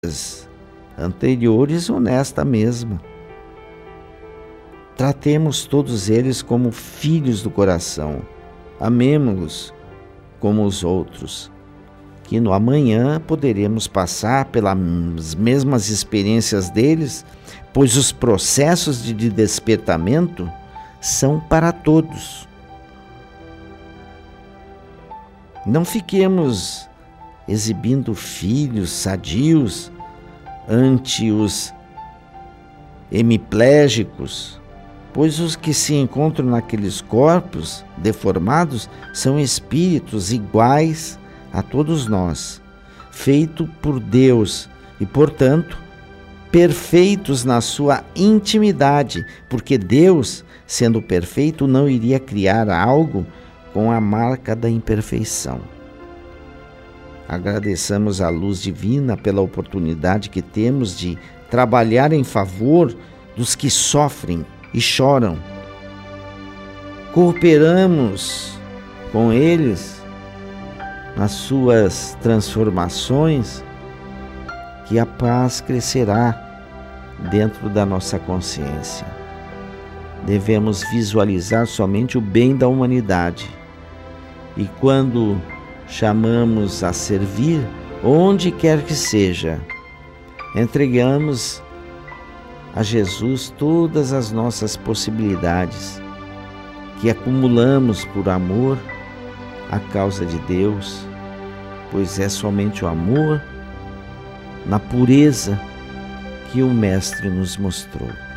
anteriores ou nesta mesma. Tratemos todos eles como filhos do coração. Amemo-los como os outros, que no amanhã poderemos passar pelas mesmas experiências deles, pois os processos de despertamento são para todos. Não fiquemos exibindo filhos sadios ante os hemiplégicos, pois os que se encontram naqueles corpos deformados são espíritos iguais a todos nós, feitos por Deus e, portanto, perfeitos na sua intimidade, porque Deus, sendo perfeito, não iria criar algo com a marca da imperfeição. Agradeçamos à luz divina pela oportunidade que temos de trabalhar em favor dos que sofrem e choram. Cooperamos com eles nas suas transformações, que a paz crescerá dentro da nossa consciência. Devemos visualizar somente o bem da humanidade. E quando chamamos a servir, onde quer que seja, entregamos a Jesus todas as nossas possibilidades que acumulamos por amor à causa de Deus, pois é somente o amor na pureza que o Mestre nos mostrou.